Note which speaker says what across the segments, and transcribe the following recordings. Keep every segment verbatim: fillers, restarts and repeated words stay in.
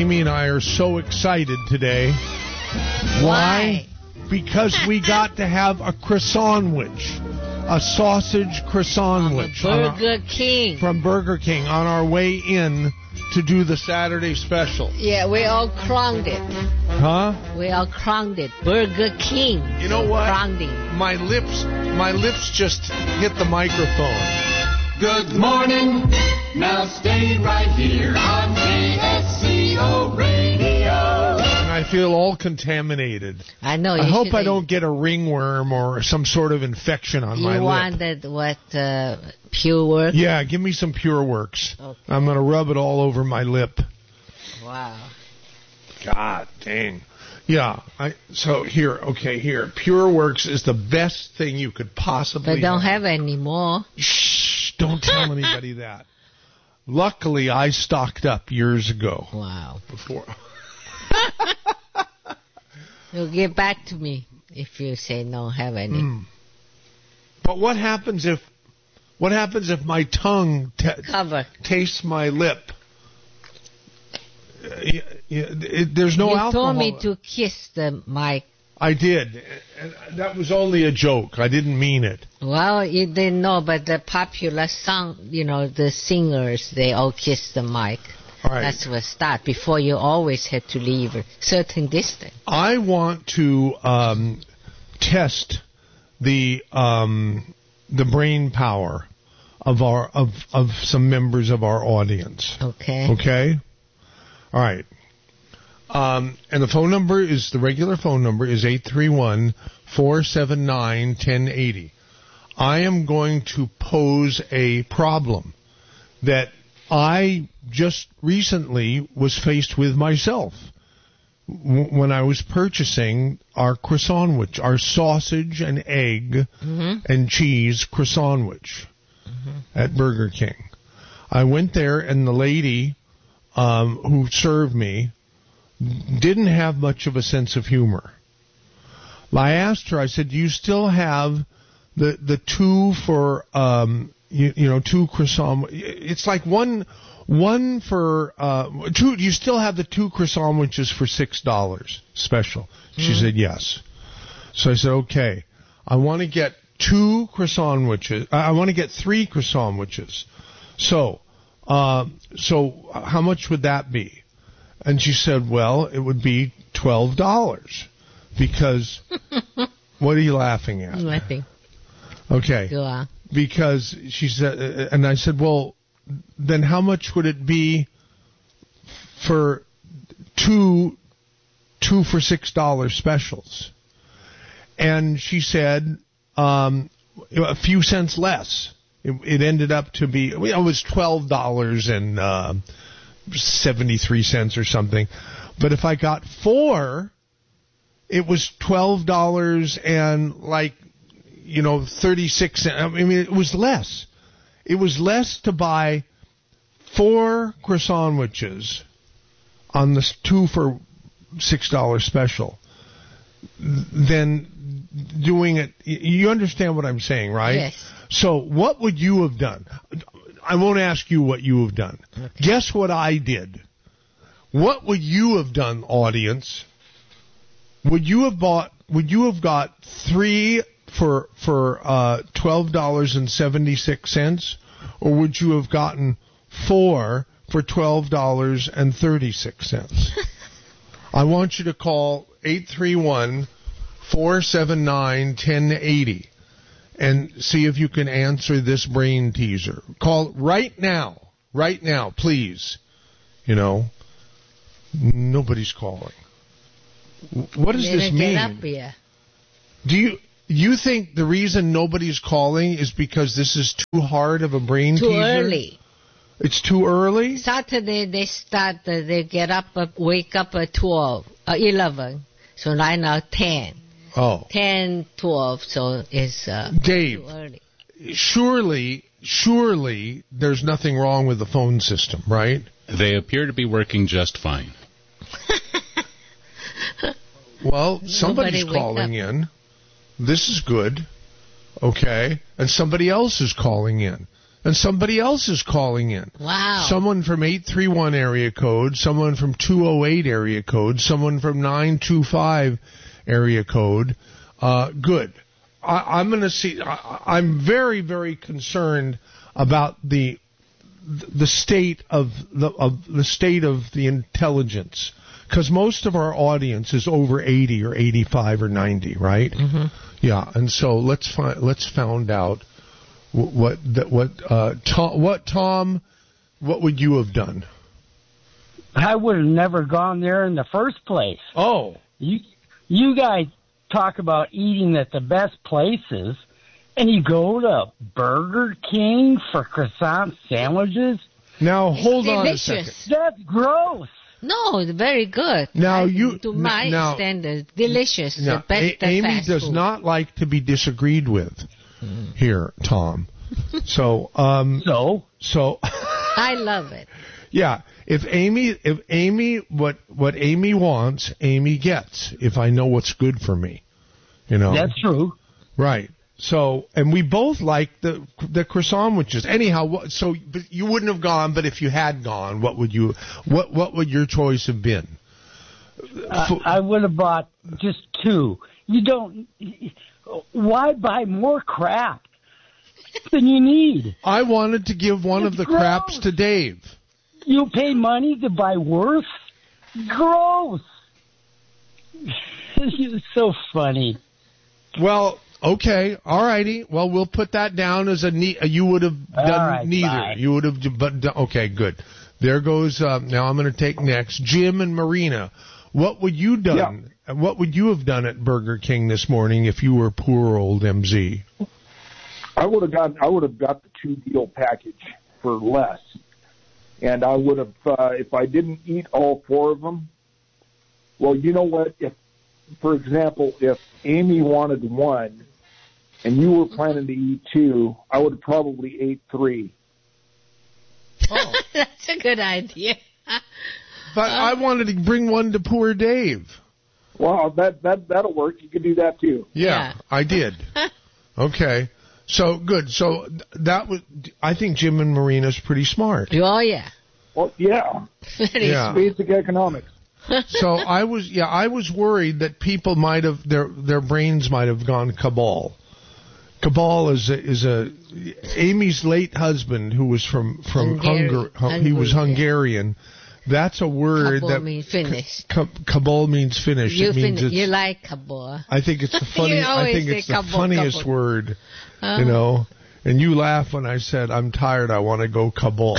Speaker 1: Amy and I are so excited today. Why? Because we got to have a croissant-wich. A sausage croissant-wich.
Speaker 2: Burger King.
Speaker 1: From Burger King on our way in to do the Saturday special.
Speaker 2: Yeah, we all crowned it.
Speaker 1: Huh?
Speaker 2: We all crowned it. Burger King.
Speaker 1: You know what?
Speaker 2: Crowning.
Speaker 1: My lips, my lips just hit the microphone.
Speaker 3: Good morning. Now stay right here on K S C O Radio.
Speaker 1: And I feel all contaminated.
Speaker 2: I know.
Speaker 1: I
Speaker 2: You
Speaker 1: hope
Speaker 2: should-
Speaker 1: I don't get a ringworm or some sort of infection on
Speaker 2: You
Speaker 1: my lip.
Speaker 2: wanted what? Uh, Pure Work?
Speaker 1: Yeah, give me some Pure Works.
Speaker 2: Okay.
Speaker 1: I'm going to rub it all over my lip.
Speaker 2: Wow.
Speaker 1: God dang. Yeah. I So here, okay, here. Pure Works is the best thing you could possibly
Speaker 2: But don't have any more.
Speaker 1: Shh, don't tell anybody that. Luckily, I stocked up years ago.
Speaker 2: Wow.
Speaker 1: Before.
Speaker 2: You'll get back to me if you say no have any.
Speaker 1: Mm. But what happens if what happens if my tongue t-
Speaker 2: Cover.
Speaker 1: tastes my lip? Uh, y- y- it, there's no
Speaker 2: you
Speaker 1: alcohol.
Speaker 2: told me to kiss the mic.
Speaker 1: I did. And that was only a joke. I didn't mean it.
Speaker 2: Well, you didn't know, but the popular song, you know, the singers, they all kiss the mic.
Speaker 1: All right.
Speaker 2: That's what start. Before you always had to leave a certain distance.
Speaker 1: I want to um, test the um, the brain power of our of of some members of our audience.
Speaker 2: Okay.
Speaker 1: Okay. All right. Um, and the phone number is the regular phone number is eight three one, four seven nine, one zero eight zero. I am going to pose a problem that I just recently was faced with myself w- when I was purchasing our croissant-wich, our sausage and egg
Speaker 2: Mm-hmm.
Speaker 1: and cheese croissant-wich
Speaker 2: Mm-hmm.
Speaker 1: at Burger King. I went there and the lady um, who served me didn't have much of a sense of humor. I asked her, I said, do you still have the the two for, um, you, you know, two croissant, it's like one, one for, uh, two, do you still have the two croissant wiches for six dollars special? She
Speaker 2: Mm-hmm.
Speaker 1: said, yes. So I said, okay, I want to get two croissant wiches, I want to get three croissant wiches. So, uh, so how much would that be? And she said, well, it would be twelve dollars. Because, what are you laughing at?
Speaker 2: Nothing.
Speaker 1: Okay.
Speaker 2: Go on.
Speaker 1: Because she said, and I said, well, then how much would it be for two, two for six dollars specials? And she said, um, a few cents less. It, it ended up to be, it was twelve dollars and uh, seventy-three cents or something. But if I got four, it was twelve dollars and like, you know, thirty-six cents. I mean, it was less. It was less to buy four croissant wiches on the two for six dollars special than doing it. You understand what I'm saying, right?
Speaker 2: Yes.
Speaker 1: So what would you have done? I won't ask you what you have done.
Speaker 2: Okay.
Speaker 1: Guess what I did? What would you have done, audience? Would you have bought? Would you have got three for for uh, twelve dollars and seventy six cents, or would you have gotten four for twelve dollars and thirty six cents? I want you to call eight three one, four seven nine, one zero eight zero and see if you can answer this brain teaser. Call right now, right now, please. You know, nobody's calling. What does
Speaker 2: Better
Speaker 1: this
Speaker 2: get
Speaker 1: mean?
Speaker 2: up here.
Speaker 1: Do you you think the reason nobody's calling is because this is too hard of a brain
Speaker 2: Too
Speaker 1: teaser?
Speaker 2: early.
Speaker 1: It's too early?
Speaker 2: Saturday they start, uh, they get up, uh, wake up at twelve, uh, eleven. So right now ten.
Speaker 1: Oh.
Speaker 2: ten, twelve, so it's uh,
Speaker 1: Dave,
Speaker 2: too early.
Speaker 1: surely, surely there's nothing wrong with the phone system, right?
Speaker 4: They appear to be working just fine.
Speaker 1: Well, somebody's
Speaker 2: Nobody wake
Speaker 1: calling in. This is good. Okay. And somebody else is calling in. and somebody else is calling in.
Speaker 2: Wow.
Speaker 1: Someone from eight three one area code, someone from two oh eight area code, someone from nine two five area code. Uh, good. I, I'm going to see. I, I'm very, very concerned about the the state of the of the state of the intelligence, because most of our audience is over eighty or eighty-five or ninety, right?
Speaker 2: Mm-hmm.
Speaker 1: Yeah, and so let's find let's find out what that what uh Tom, what Tom what would you have done?
Speaker 5: I would have never gone there in the first place.
Speaker 1: Oh,
Speaker 5: You you guys talk about eating at the best places, and you go to Burger King for croissant sandwiches?
Speaker 1: now hold on a
Speaker 2: Delicious.
Speaker 1: second.
Speaker 5: That's gross.
Speaker 2: No, it's very good.
Speaker 1: Now
Speaker 2: I-
Speaker 1: you-
Speaker 2: to
Speaker 1: n-
Speaker 2: my
Speaker 1: now-
Speaker 2: standards, delicious.
Speaker 1: Now,
Speaker 2: the best
Speaker 1: A- Amy
Speaker 2: fast
Speaker 1: does
Speaker 2: food.
Speaker 1: not like to be disagreed with here, Tom. So, um,
Speaker 5: So,
Speaker 1: so.
Speaker 2: I love it.
Speaker 1: Yeah, if Amy, if Amy, what what Amy wants, Amy gets. If I know what's good for me, you know.
Speaker 5: that's true.
Speaker 1: Right. So, and we both like the the croissant sandwiches. Anyhow, what, so but you wouldn't have gone, but if you had gone, what would you what what would your choice have been?
Speaker 5: Uh, I would have bought just two. You don't. Why buy more crap than you need?
Speaker 1: I wanted to give one
Speaker 5: It's
Speaker 1: of the
Speaker 5: gross.
Speaker 1: craps to Dave.
Speaker 5: You pay money to buy worse? Gross. It's so funny.
Speaker 1: Well, okay, all righty. Well, we'll put that down as a ne- you would have
Speaker 5: All
Speaker 1: done
Speaker 5: right,
Speaker 1: neither.
Speaker 5: bye.
Speaker 1: You would have, but okay, good. There goes. Uh, now I'm going to take next Jim and Marina. What would you done? What would you have done at Burger King this morning if you were poor old M Z?
Speaker 6: I would have got I would have got the two deal package for less, and I would have uh, if I didn't eat all four of them. Well, you know what? If, for example, if Amy wanted one, and you were planning to eat two, I would have probably ate three.
Speaker 1: Oh.
Speaker 2: That's a good idea.
Speaker 1: But I wanted to bring one to poor Dave.
Speaker 6: Well, that that that'll work. You could do that too.
Speaker 1: Yeah,
Speaker 2: Yeah.
Speaker 1: I did. Okay, so good. So that was. I think Jim and Marina's pretty smart.
Speaker 2: Oh, yeah.
Speaker 6: Well, yeah,
Speaker 2: Very
Speaker 1: Yeah.
Speaker 6: basic economics.
Speaker 1: So I was, yeah, I was worried that people might have their their brains might have gone cabal. Cabal is a, is a Amy's late husband who was from from
Speaker 2: Hungary-
Speaker 1: Hungary. He was
Speaker 2: Hungary,
Speaker 1: Hungarian. That's a word
Speaker 2: Kabul
Speaker 1: that
Speaker 2: means finish.
Speaker 1: Ka- Kabul means finish.
Speaker 2: You,
Speaker 1: it means
Speaker 2: fin-
Speaker 1: it's,
Speaker 2: you like Kabul.
Speaker 1: I think it's the funny.
Speaker 2: You
Speaker 1: I
Speaker 2: always
Speaker 1: think
Speaker 2: say
Speaker 1: it's the
Speaker 2: Kabul,
Speaker 1: funniest
Speaker 2: Kabul.
Speaker 1: word.
Speaker 2: Uh,
Speaker 1: You know. And you laugh when I said I'm tired. I want to go Kabul.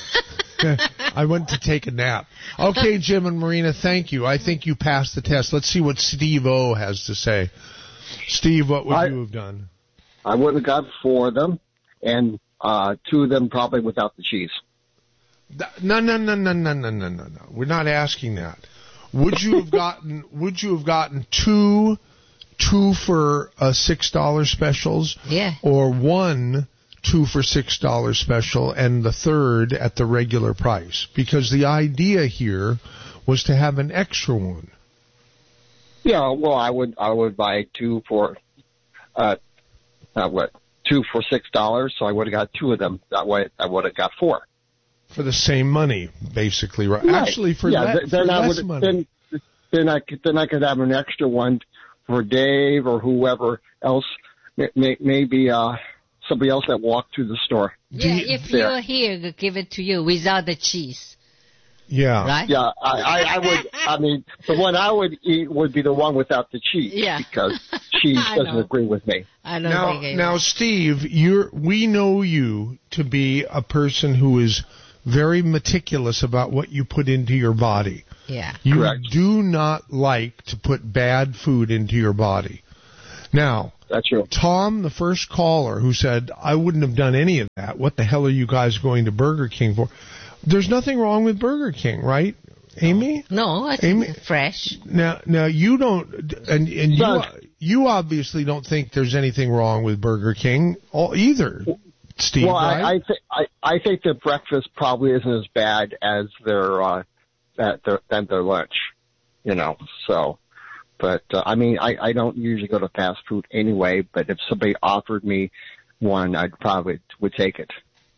Speaker 1: I went to take a nap. Okay, Jim and Marina, thank you. I think you passed the test. Let's see what Steve O has to say. Steve, what would
Speaker 7: I-
Speaker 1: you have done?
Speaker 7: I would have got four of them, and uh, two of them probably without the cheese.
Speaker 1: Th- No, no, no, no, no, no, no, no, no. We're not asking that. Would you have gotten? Would you have gotten two, two for uh, six dollar specials,
Speaker 2: Yeah.
Speaker 1: or one two for six dollar special and the third at the regular price? Because the idea here was to have an extra one.
Speaker 7: Yeah, well, I would I would buy two for, uh, uh what, two for six dollars. So I would have got two of them. That way, I would have got four.
Speaker 1: For the same money, basically, right?
Speaker 7: Right.
Speaker 1: Actually, for,
Speaker 7: yeah,
Speaker 1: le-
Speaker 7: th- then
Speaker 1: for
Speaker 7: I
Speaker 1: less
Speaker 7: would
Speaker 1: money.
Speaker 7: then then I could then I could have an extra one for Dave or whoever else, may- may- maybe uh somebody else that walked through the store.
Speaker 2: Yeah,
Speaker 1: you-
Speaker 2: if
Speaker 7: there.
Speaker 2: you're here, we'll give it to you without the cheese.
Speaker 1: Yeah.
Speaker 2: Right?
Speaker 7: Yeah, I, I, I would. I mean, the one I would eat would be the one without the cheese.
Speaker 2: Yeah.
Speaker 7: Because cheese
Speaker 2: I
Speaker 7: doesn't
Speaker 2: know.
Speaker 7: agree with me.
Speaker 2: I don't
Speaker 1: Now,
Speaker 2: think it
Speaker 1: now, Steve, you're we know you to be a person who is very meticulous about what you put into your body.
Speaker 2: Yeah.
Speaker 1: You
Speaker 7: Correct.
Speaker 1: do not like to put bad food into your body. Now,
Speaker 7: That's true.
Speaker 1: Tom, the first caller who said, I wouldn't have done any of that. What the hell are you guys going to Burger King for? There's nothing wrong with Burger King, right, Amy?
Speaker 2: No, it's
Speaker 1: Amy-
Speaker 2: fresh.
Speaker 1: Now, now you don't, and, and you,
Speaker 7: Doug.
Speaker 1: you obviously don't think there's anything wrong with Burger King all- either, Steve,
Speaker 7: Well,
Speaker 1: right?
Speaker 7: I I, th- I I think their breakfast probably isn't as bad as their uh, that their than their lunch. You know, so. But uh, I mean, I I don't usually go to fast food anyway. But if somebody offered me one, I'd probably would take it.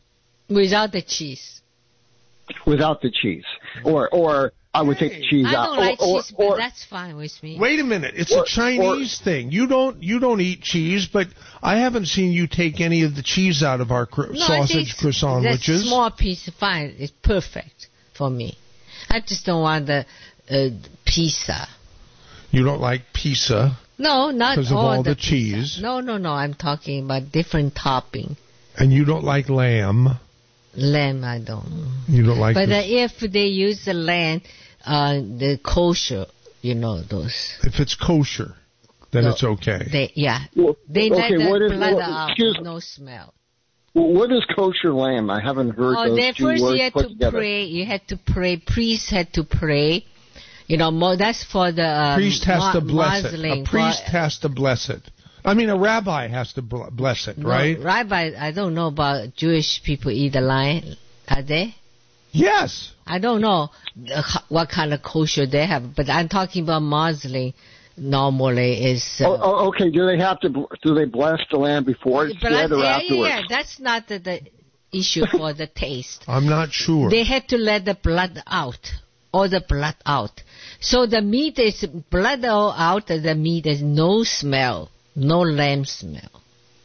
Speaker 2: Without the cheese.
Speaker 7: Without the cheese, or or I would take the cheese
Speaker 2: I
Speaker 7: out.
Speaker 2: don't like
Speaker 7: or,
Speaker 2: cheese,
Speaker 7: or,
Speaker 2: but that's fine with me.
Speaker 1: Wait a minute, it's
Speaker 7: Or-
Speaker 1: a Chinese thing. You don't you don't eat cheese, but I haven't seen you take any of the cheese out of our cro-
Speaker 2: No, I think
Speaker 1: sausage croissant
Speaker 2: that
Speaker 1: sandwiches.
Speaker 2: small piece, fine. It's perfect for me. I just don't want the uh, pizza.
Speaker 1: You don't like pizza
Speaker 2: No, not
Speaker 1: because of
Speaker 2: all
Speaker 1: all the,
Speaker 2: the
Speaker 1: cheese,
Speaker 2: pizza. No, no, no. I'm talking about different topping.
Speaker 1: and you don't like lamb.
Speaker 2: Lamb, I don't.
Speaker 1: You don't like.
Speaker 2: But
Speaker 1: the,
Speaker 2: uh, if they use the lamb, uh, the kosher, you know those.
Speaker 1: if it's kosher, then
Speaker 2: No,
Speaker 1: it's okay.
Speaker 2: They yeah.
Speaker 7: Well,
Speaker 2: They let
Speaker 7: okay,
Speaker 2: the
Speaker 7: what is-
Speaker 2: blood
Speaker 7: what-
Speaker 2: out.
Speaker 7: excuse-
Speaker 2: No smell.
Speaker 7: Well, what is kosher lamb? I haven't heard
Speaker 2: Oh,
Speaker 7: those
Speaker 2: they
Speaker 7: two
Speaker 2: first
Speaker 7: words
Speaker 2: you had
Speaker 7: put
Speaker 2: to
Speaker 7: together.
Speaker 2: pray. You had to pray. Priest had to pray. You know, more, that's for the um,
Speaker 1: priest has
Speaker 2: Mo-
Speaker 1: to bless
Speaker 2: Muslim.
Speaker 1: it. A priest
Speaker 2: for-
Speaker 1: has to bless it. I mean, a rabbi has to bl- bless it,
Speaker 2: no,
Speaker 1: right?
Speaker 2: Rabbi, I don't know about Jewish people eat the lion. Are they?
Speaker 1: Yes.
Speaker 2: I don't know uh, h- what kind of kosher they have, but I'm talking about Muslim. Normally is. Uh,
Speaker 7: Oh, oh, okay. Do they have to? bl- Do they bless the lamb before it's
Speaker 2: but I-
Speaker 7: dead or
Speaker 2: yeah,
Speaker 7: afterwards?
Speaker 2: yeah, that's not the, the issue for the taste.
Speaker 1: I'm not sure.
Speaker 2: They had to let the blood out, all the blood out. So the meat is blood all out. The meat is no smell, no lamb smell.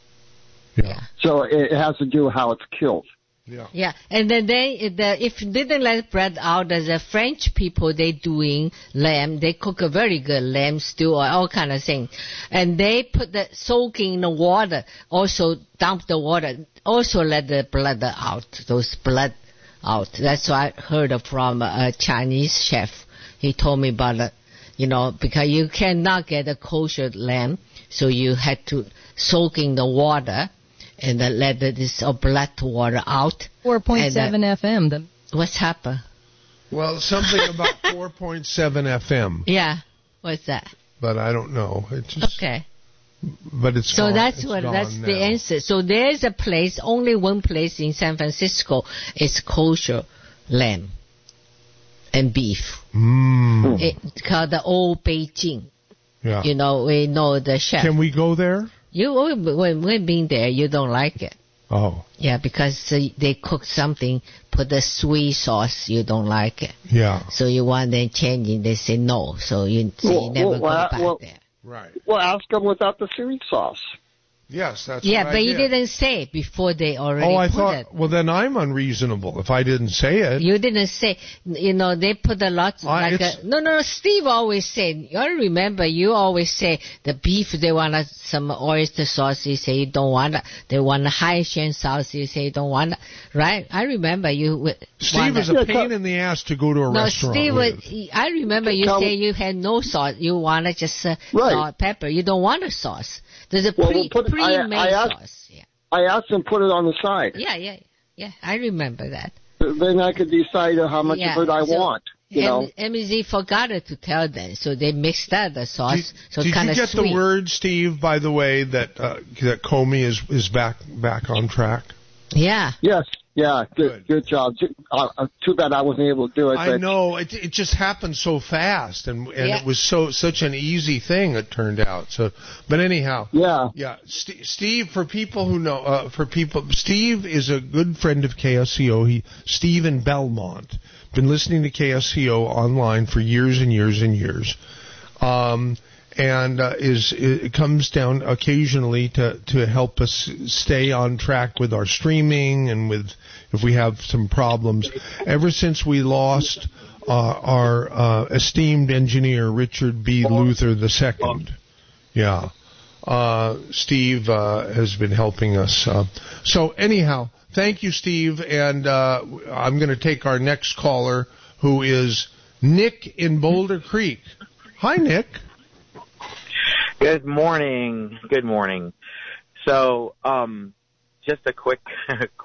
Speaker 1: yeah.
Speaker 7: So it has to do with how it's killed.
Speaker 1: Yeah.
Speaker 2: Yeah, and then they, the, if you didn't let bread out, there's a French people, they doing lamb, they cook a very good lamb stew or all kind of thing. And they put the soaking in the water, also dump the water, also let the blood out, those blood out. That's what I heard from a Chinese chef. He told me about it, you know, because you cannot get a kosher lamb, so you had to soak in the water and then let the, this uh, blood water out.
Speaker 8: four point seven
Speaker 2: And, uh,
Speaker 8: F M. The
Speaker 2: What's happened?
Speaker 1: Well, something about four point seven F M,
Speaker 2: Yeah, what's that?
Speaker 1: but I don't know. It just,
Speaker 2: Okay.
Speaker 1: But it's
Speaker 2: So
Speaker 1: gone.
Speaker 2: that's
Speaker 1: It's
Speaker 2: what
Speaker 1: gone
Speaker 2: that's
Speaker 1: now.
Speaker 2: the answer. So there's a place, only one place in San Francisco is kosher lamb and beef.
Speaker 1: Mm.
Speaker 2: It's called the Old Beijing.
Speaker 1: Yeah.
Speaker 2: You know, we know the chef.
Speaker 1: Can we go there?
Speaker 2: You when we've been there, you don't like it.
Speaker 1: Oh,
Speaker 2: Yeah, because uh, they cook something, put the sweet sauce, you don't like it.
Speaker 1: yeah.
Speaker 2: So you want them changing, they say no. So you, so you
Speaker 7: Well,
Speaker 2: never
Speaker 7: well,
Speaker 2: go
Speaker 7: well,
Speaker 2: back
Speaker 7: well,
Speaker 2: there.
Speaker 1: Right.
Speaker 7: Well, ask them without the sweet sauce.
Speaker 1: Yes, that's
Speaker 2: Yeah,
Speaker 1: what I
Speaker 2: but you
Speaker 1: did.
Speaker 2: didn't say it before they already
Speaker 1: Oh, I
Speaker 2: put
Speaker 1: thought.
Speaker 2: it.
Speaker 1: Well, then I'm unreasonable if I didn't say it.
Speaker 2: You didn't say, you know, they put a lot,
Speaker 1: Uh,
Speaker 2: like
Speaker 1: it's-
Speaker 2: a, no, no, Steve always said, I remember you always say the beef, they want a, some oyster sauce, you say you don't want it. They want a Haitian sauce, you say you don't want it. Right? I remember you. w-
Speaker 1: Steve
Speaker 2: want
Speaker 1: is
Speaker 2: it.
Speaker 1: a pain in the ass to go to a
Speaker 2: No,
Speaker 1: restaurant
Speaker 2: Steve,
Speaker 1: with.
Speaker 2: would- I remember you
Speaker 7: Tell-
Speaker 2: say you had no sauce. You wanted just uh,
Speaker 7: Right.
Speaker 2: salt, pepper. You don't want a sauce. There's a
Speaker 7: Well,
Speaker 2: pre,
Speaker 7: we'll put it- I-
Speaker 2: pre-made
Speaker 7: I asked-
Speaker 2: sauce. Yeah.
Speaker 7: I asked them to put it on the side.
Speaker 2: yeah, yeah, yeah. I remember that.
Speaker 7: Then I could decide how much
Speaker 2: Yeah,
Speaker 7: of it I
Speaker 2: so-
Speaker 7: want. You know.
Speaker 2: And M Z forgot it to tell them, so they mixed up the sauce.
Speaker 1: Did,
Speaker 2: so
Speaker 1: did
Speaker 2: kind
Speaker 1: you
Speaker 2: of
Speaker 1: get
Speaker 2: sweet.
Speaker 1: the word, Steve? By the way, that uh, that Comey is is back back on track.
Speaker 2: Yeah.
Speaker 7: Yes. Yeah.
Speaker 1: Good.
Speaker 7: Good. Good job. Uh, uh, too bad I wasn't able to do it.
Speaker 1: I
Speaker 7: but
Speaker 1: know it. It just happened so fast, and and
Speaker 2: Yeah.
Speaker 1: it was so such an easy thing. It turned out. So, but anyhow.
Speaker 7: Yeah.
Speaker 1: Yeah, St- Steve. For people who know, uh, for people, Steve is a good friend of K S C O. He, Steve in Belmont, been listening to K S C O online for years and years and years, um, and uh, is it comes down occasionally to to help us stay on track with our streaming and with if we have some problems. Ever since we lost uh, our uh, esteemed engineer Richard B. Luther the Second, yeah. Uh, Steve uh, has been helping us. Uh, so anyhow, thank you, Steve. And uh, I'm going to take our next caller, who is Nick in Boulder Creek. Hi, Nick.
Speaker 9: Good morning. Good morning. So, um, just a quick